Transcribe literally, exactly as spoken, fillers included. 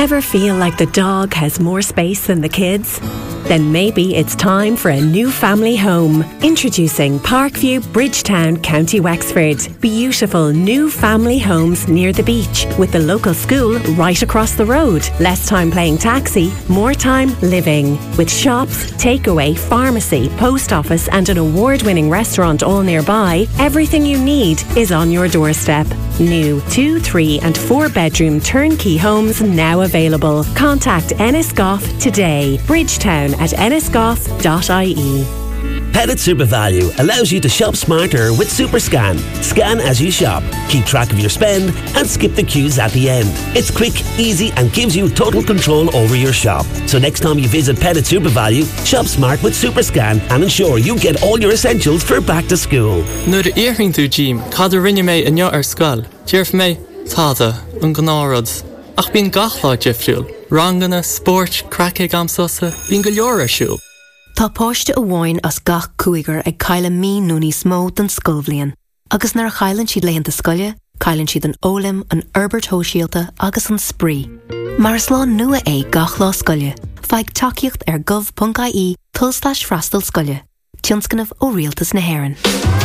Ever feel like the dog has more space than the kids? Then maybe it's time for a new family home. Introducing Parkview, Bridgetown, County Wexford. Beautiful new family homes near the beach with the local school right across the road. Less time playing taxi, more time living. With shops, takeaway, pharmacy, post office and an award-winning restaurant all nearby, everything you need is on your doorstep. New two, three and four bedroom turnkey homes now available. Contact Ennisgoff today. Bridgetown at ennisgoff dot I E. Pettit SuperValu allows you to shop smarter with SuperScan. Scan as you shop, keep track of your spend and skip the queues at the end. It's quick, easy and gives you total control over your shop. So next time you visit Pettit SuperValu, shop smart with SuperScan and ensure you get all your essentials for back to school. Nuair a íochinn tú Jim, cad a rinne mé inniu ar scoil. Dearf mé, táda, an gnárods. Ach bín gachlá difriúil. Rangana, sport, crackig amsosa, bín go leor ar siúil. Tá páiste a bháin as gach cúigar ag caile mí núní smó den scolbhliain. Agus nar a chailann siad leitheanta scoile, cailann siad an ólim, an Herbert Hóisialta agus an spree. Mar is lá nua é gach lá scoile. Feig takeíocht ar gov dot I E tulslash freastal scoile. Tionscanmh ó rialtas na hÉireann.